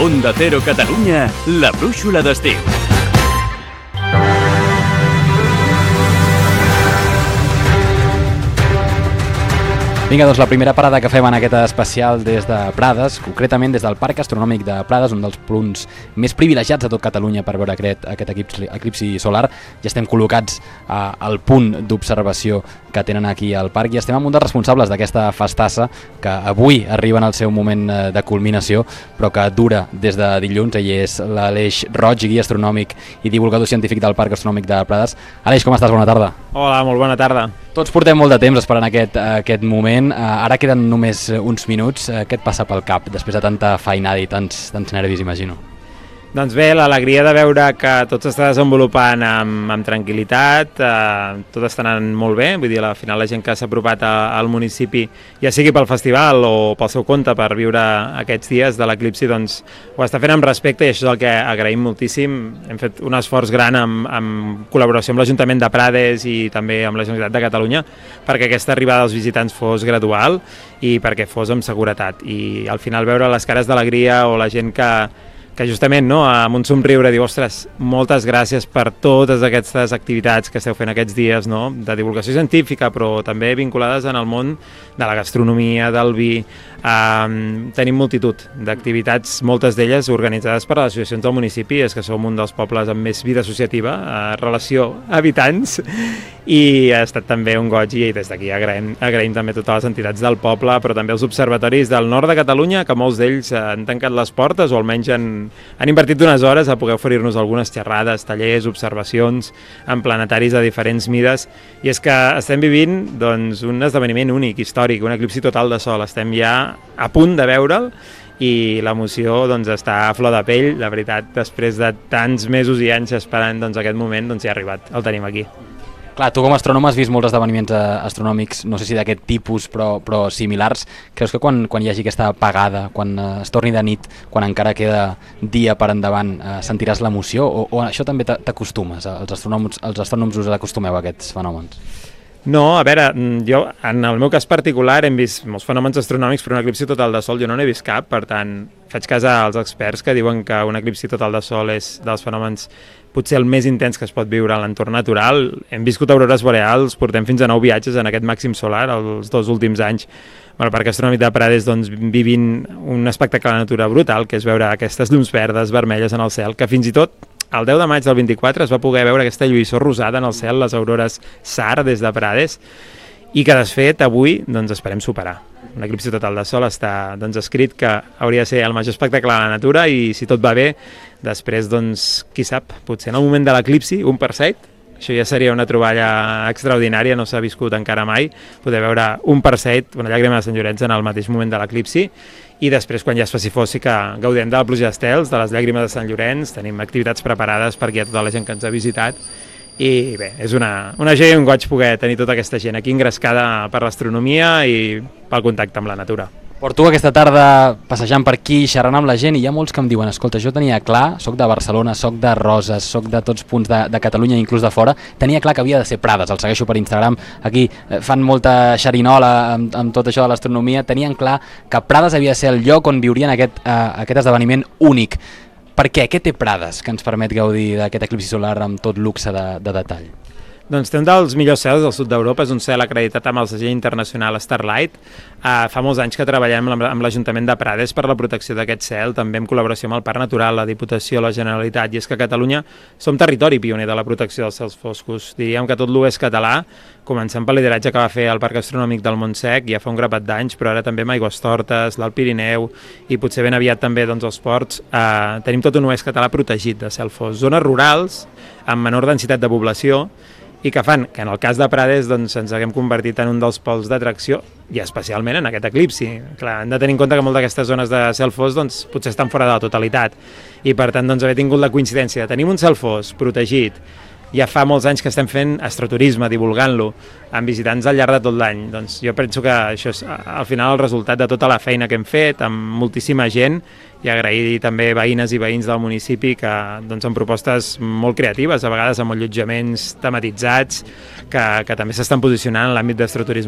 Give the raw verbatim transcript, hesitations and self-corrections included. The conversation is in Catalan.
Onda Cero Catalunya, la brúixola d'estiu. Vinga, doncs la primera parada que fem en aquest especial des de Prades, concretament des del Parc Astronòmic de Prades, un dels punts més privilegiats de tot Catalunya per veure aquest, aquest eclipsi, eclipsi solar. Ja estem col·locats a, al punt d'observació que tenen aquí al parc i estem amb un dels responsables d'aquesta festassa que avui arriba en el seu moment de culminació, però que dura des de dilluns. Ell és l'Aleix Roig, guia astronòmic i divulgador científic del Parc Astronòmic de Prades. Aleix, com estàs? Bona tarda. Hola, molt bona tarda. Tots portem molt de temps esperant aquest, aquest moment. Ara queden només uns minuts. Què et passa pel cap després de tanta feinada i tants, tants nervis, imagino? Doncs bé, l'alegria de veure que tot s'està desenvolupant amb, amb tranquil·litat, eh, tot està anant molt bé, vull dir, al final la gent que s'ha apropat a, al municipi, ja sigui pel festival o pel seu compte per viure aquests dies de l'eclipsi, doncs ho està fent amb respecte i això és el que agraïm moltíssim. Hem fet un esforç gran amb, amb col·laboració amb l'Ajuntament de Prades i també amb la Generalitat de Catalunya perquè aquesta arribada dels visitants fos gradual i perquè fos amb seguretat. I al final veure les cares d'alegria o la gent que que justament no, amb un somriure diu, ostres, moltes gràcies per totes aquestes activitats que esteu fent aquests dies, no? De divulgació científica, però també vinculades en el món de la gastronomia, del vi. Um, tenim multitud d'activitats, moltes d'elles organitzades per les associacions del municipi. És que som un dels pobles amb més vida associativa, uh, relació habitants, i ha estat també un goig, i des d'aquí agraïm, agraïm també totes les entitats del poble, però també els observatoris del nord de Catalunya, que molts d'ells han tancat les portes o almenys han, han invertit unes hores a poder oferir-nos algunes xerrades, tallers, observacions en planetaris de diferents mides. I és que estem vivint doncs, un esdeveniment únic, històric, un eclipsi total de sol. Estem ja a punt de veure'l i l'emoció doncs, està a flor de pell. La veritat, després de tants mesos i anys esperant doncs, aquest moment, doncs, ja ha arribat, el tenim aquí. Clar, tu com a astrònom has vist molts esdeveniments astronòmics, no sé si d'aquest tipus, però, però similars. Creus que quan, quan hi hagi aquesta apagada, quan eh, es torni de nit, quan encara queda dia per endavant, eh, sentiràs l'emoció? O, o això també t'acostumes? Els astrònoms, els astrònoms us acostumeu a aquests fenòmens? No, a veure, jo, en el meu cas particular, hem vist molts fenòmens astronòmics, però un eclipsi total de sol jo no n'he vist cap, per tant, faig cas als experts que diuen que un eclipsi total de sol és dels fenòmens potser el més intens que es pot viure en l'entorn natural. Hem viscut aurores boreals, portem fins a nou viatges en aquest màxim solar els dos últims anys. Bueno, el Parc Astronòmic de Prades doncs, vivint un espectacle de natura brutal, que és veure aquestes llums verdes, vermelles en el cel, que fins i tot el deu de maig del vint-i-quatre es va poder veure aquesta lluïssor rosada en el cel, les aurores S A R des de Prades, i que, de fet, avui doncs, esperem superar. Un eclipsi total de sol està doncs, escrit que hauria de ser el major espectacle de la natura i, si tot va bé, després, doncs, qui sap, potser en el moment de l'eclipsi, un Perseid, això ja seria una troballa extraordinària, no s'ha viscut encara mai, poder veure un Perseid, una llàgrima de Sant Llorenç en el mateix moment de l'eclipsi, i després, quan ja es faci fos, sí que gaudem de la pluja d'estels, de les llàgrimes de Sant Llorenç, tenim activitats preparades per aquí a tota la gent que ens ha visitat, i bé, és una, una joia i un goig poder tenir tota aquesta gent aquí engrescada per l'astronomia i pel contacte amb la natura. Porto aquesta tarda passejant per aquí, xerrant amb la gent, i hi ha molts que em diuen, escolta, jo tenia clar, soc de Barcelona, soc de Roses, soc de tots punts de, de Catalunya, inclús de fora, tenia clar que havia de ser Prades, el segueixo per Instagram, aquí fan molta xerinola amb, amb tot això de l'astronomia, tenien clar que Prades havia de ser el lloc on viurien aquest, uh, aquest esdeveniment únic. Per què? Què té Prades que ens permet gaudir d'aquest eclipsi solar amb tot luxe de, de detall? Doncs té un dels millors cels del sud d'Europa, és un cel acreditat amb el segell internacional Starlight. Uh, fa molts anys que treballem amb l'Ajuntament de Prades per la protecció d'aquest cel, també en col·laboració amb el Parc Natural, la Diputació, la Generalitat, i és que a Catalunya som territori pioner de la protecció dels cels foscos. Diríem que tot l'oest català, començant pel lideratge que va fer el Parc Astronòmic del Montsec ja fa un grapat d'anys, però ara també amb Aigüestortes, l'Alt Pirineu i potser ben aviat també doncs, els ports, eh, tenim tot un oest català protegit de cel fos. Zones rurals amb menor densitat de població i que fan que en el cas de Prades doncs, ens haguem convertit en un dels pols d'atracció i especialment en aquest eclipsi. Clar, hem de tenir en compte que moltes d'aquestes zones de cel fos doncs, potser estan fora de la totalitat i per tant doncs, haver tingut la coincidència de tenir un cel fos protegit. Ja fa molts anys que estem fent astroturisme, divulgant-lo, amb visitants al llarg de tot l'any. Doncs jo penso que això és al final el resultat de tota la feina que hem fet amb moltíssima gent i agrair també veïnes i veïns del municipi que doncs, amb propostes molt creatives, a vegades amb allotjaments tematitzats, que, que també s'estan posicionant en l'àmbit d'astroturisme